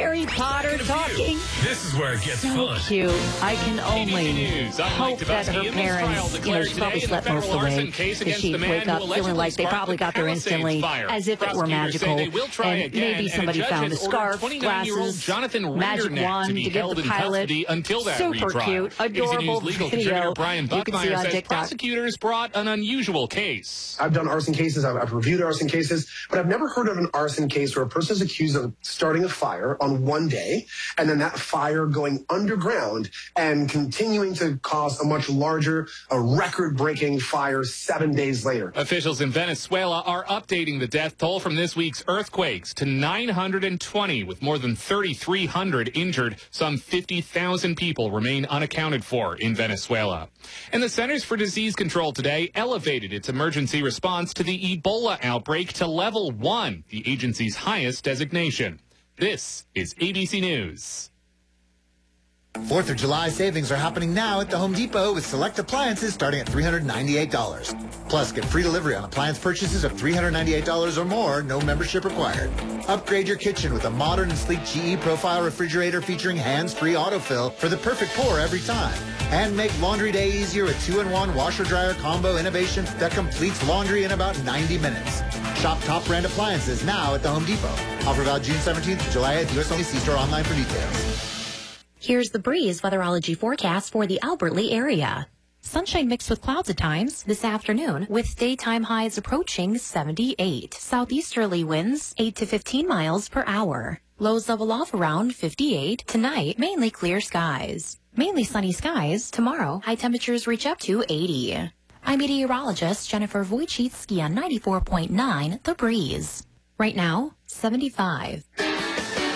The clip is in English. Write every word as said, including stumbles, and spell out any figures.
Harry Potter talking. This is where it gets So fun. cute. I can only News. I'm hope Mike that her Dubowski. In this trial parents, you know, declared she probably today in slept the most of the federal way arson case because against she'd the man wake who up feeling allegedly like they sparked probably the got there Palisades instantly fire. as if it were Prosecutors say magical. they will try And again, maybe and a somebody judge found a has ordered scarf, twenty-nine-year-old glasses, Jonathan magic Reinderneck wand to be to give held the in pilot. custody until that Super retrial. cute, A B C adorable News legal video contributor Brian you can see Buckmeyer on says TikTok. prosecutors brought an unusual case. I've done arson cases, I've, I've reviewed arson cases, but I've never heard of an arson case where a person is accused of starting a fire on one day and then that fire going underground and continuing to cause a much larger, a record-breaking fire seven days later. Officials in Venezuela are updating the death toll from this week's earthquakes to nine hundred twenty, with more than thirty-three hundred injured. Some fifty thousand people remain unaccounted for in Venezuela. And the Centers for Disease Control today elevated its emergency response to the Ebola outbreak to level one, the agency's highest designation. This is A B C News. fourth of July savings are happening now at the Home Depot with select appliances starting at three hundred ninety-eight dollars. Plus, get free delivery on appliance purchases of three hundred ninety-eight dollars or more, no membership required. Upgrade your kitchen with a modern and sleek G E profile refrigerator featuring hands-free autofill for the perfect pour every time. And make laundry day easier with two in one washer-dryer combo innovation that completes laundry in about ninety minutes. Shop top brand appliances now at the Home Depot. Offer valid June seventeenth to July eighth. U S only. See store online for details. Here's the Breeze weatherology forecast for the Albert Lee area. Sunshine mixed with clouds at times this afternoon, with daytime highs approaching seventy-eight. Southeasterly winds eight to fifteen miles per hour. Lows level off around fifty-eight. Tonight, mainly clear skies. Mainly sunny skies. Tomorrow, high temperatures reach up to eighty. I'm meteorologist Jennifer Wojcicki on ninety-four point nine The Breeze. Right now, seventy-five.